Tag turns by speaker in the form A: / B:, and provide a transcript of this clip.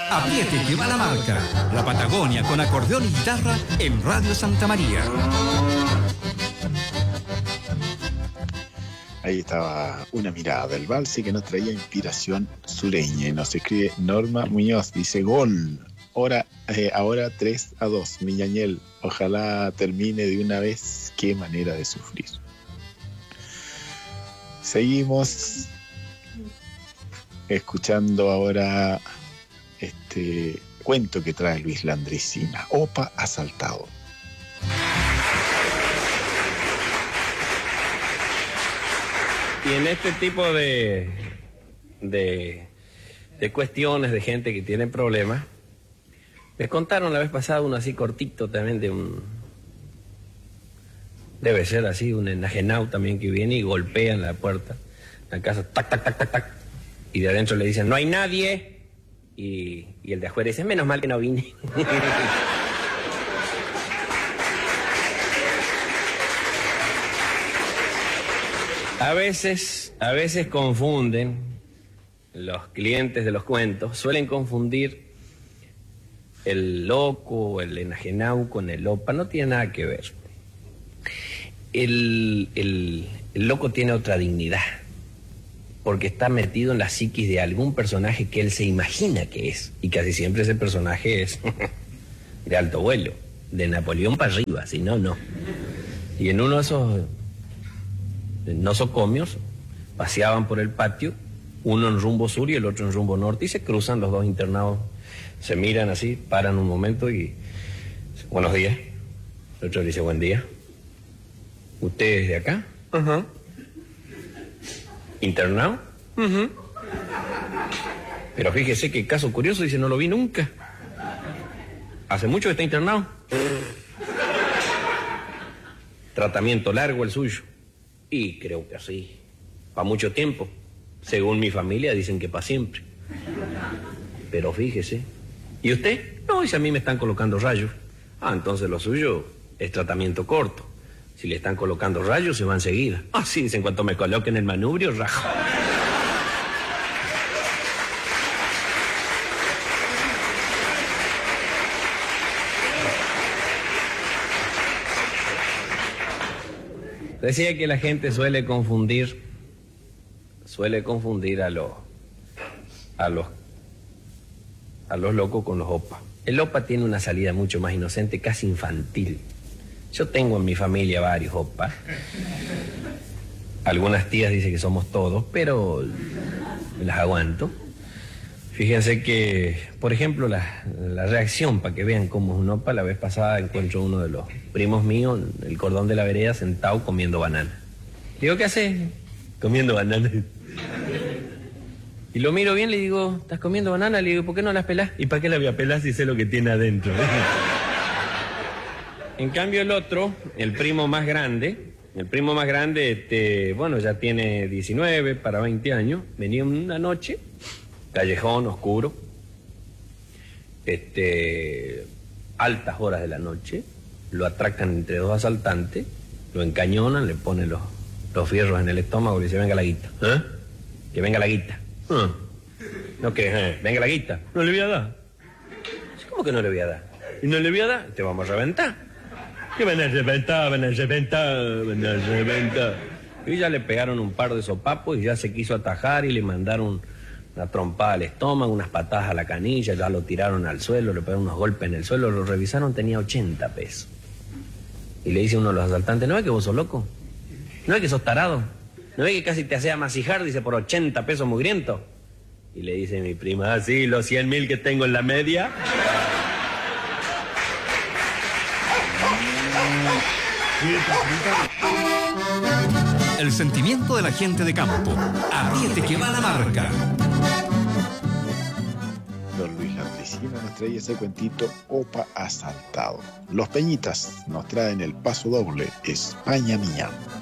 A: Apriete que va la marca. La Patagonia con acordeón y guitarra en Radio Santa María.
B: Ahí estaba una mirada del valse que nos traía inspiración sureña. Y nos escribe Norma Muñoz, dice gol. Ahora 3-2, Miñañel. Ojalá termine de una vez. Qué manera de sufrir. Seguimos escuchando ahora este cuento que trae Luis Landricina, Opa asaltado.
C: Y en este tipo de cuestiones de gente que tiene problemas, me contaron la vez pasada uno así cortito también de un... Debe ser así, un enajenado también que viene y golpea en la puerta, la casa, tac, tac, tac, tac, tac, y de adentro le dicen, no hay nadie, y el de afuera dice, menos mal que no vine. A veces confunden, los clientes de los cuentos suelen confundir el loco, el enajenado con el opa, no tiene nada que ver. El loco tiene otra dignidad, porque está metido en la psiquis de algún personaje que él se imagina que es, y casi siempre ese personaje es de alto vuelo, de Napoleón para arriba, si no, no. Y en uno de esos nosocomios paseaban por el patio, uno en rumbo sur y el otro en rumbo norte, y se cruzan los dos internados, se miran así, paran un momento y buenos días. El otro le dice buen día. ¿Usted es de acá?
D: Ajá.
C: ¿Internado?
D: Uh-huh.
C: Pero fíjese que caso curioso, dice, no lo vi nunca. ¿Hace mucho que está internado? ¿Tratamiento largo el suyo? Y creo que sí. ¿Para mucho tiempo? Según mi familia dicen que para siempre. Pero fíjese. ¿Y usted? No, dice, a mí me están colocando rayos. Ah, entonces lo suyo es tratamiento corto. Si le están colocando rayos, se va enseguida. Ah, sí, dice, en cuanto me coloquen el manubrio, rajo. Decía que la gente suele confundir a los locos con los opas. El opa tiene una salida mucho más inocente, casi infantil. Yo tengo en mi familia varios opas. Algunas tías dicen que somos todos, pero las aguanto. Fíjense que, por ejemplo, la reacción, para que vean cómo es un opa, la vez pasada encuentro uno de los primos míos en el cordón de la vereda sentado comiendo banana. Le digo, ¿qué haces? Comiendo banana. Y lo miro bien, le digo, ¿estás comiendo banana? Le digo, ¿por qué no las pelás? ¿Y para qué la voy a pelar si sé lo que tiene adentro? En cambio el otro, el primo más grande, bueno, ya tiene 19 para 20 años, venía una noche, callejón oscuro, altas horas de la noche, lo atracan entre dos asaltantes, lo encañonan, le ponen los fierros en el estómago y le dicen, venga la guita. ¿Eh? Que venga la guita. No, que venga la guita. No le voy a dar. ¿Cómo que no le voy a dar? Y no le voy a dar, te vamos a reventar. ¿Qué van a reventar? Y ya le pegaron un par de sopapos y ya se quiso atajar y le mandaron una trompada al estómago, unas patadas a la canilla, ya lo tiraron al suelo, le pegaron unos golpes en el suelo, lo revisaron, tenía 80 pesos. Y le dice uno de los asaltantes, ¿no es que vos sos loco? ¿No es que sos tarado? ¿No es que casi te hacía masijar, dice, por 80 pesos mugriento? Y le dice mi prima, ah, sí, los 100.000 que tengo en la media.
A: El sentimiento de la gente de campo. Apriete que va la marca.
B: Don Luis Landricina nos trae ese cuentito Opa asaltado. Los Peñitas nos traen el paso doble España Mía.